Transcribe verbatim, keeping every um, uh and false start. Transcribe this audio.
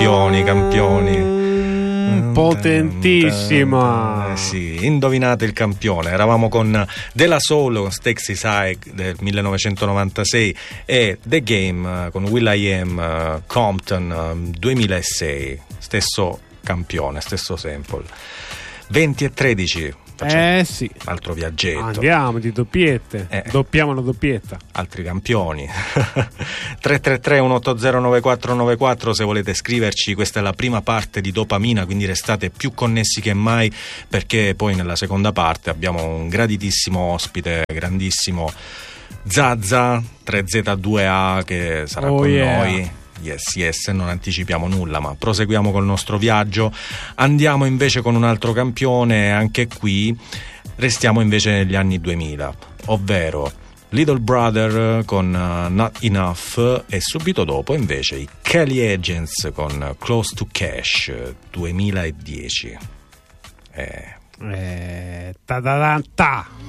campioni, campioni. Potentissima. Eh, sì, indovinate il campione. Eravamo con De La Soul con Staxi Psy del millenovecentonovantasei e The Game con will.i.am Compton duemilasei. Stesso campione, stesso sample. venti e tredici. Facciamo Eh sì. altro viaggetto. Andiamo di doppiette. Eh. Doppiamo la doppietta. Altri campioni. tre tre tre uno otto zero nove quattro nove quattro se volete scriverci. Questa è la prima parte di Dopamina, quindi restate più connessi che mai, perché poi nella seconda parte abbiamo un graditissimo ospite, grandissimo Zazza tre Z due A che sarà Oh, con yeah. noi. Yes, yes, non anticipiamo nulla, ma proseguiamo col nostro viaggio. Andiamo invece con un altro campione, anche qui restiamo invece negli anni duemila, ovvero Little Brother con uh, Not Enough, e subito dopo invece i Kelly Agents con Close to Cash duemiladieci. Eh. Eh, ta ta ta ta.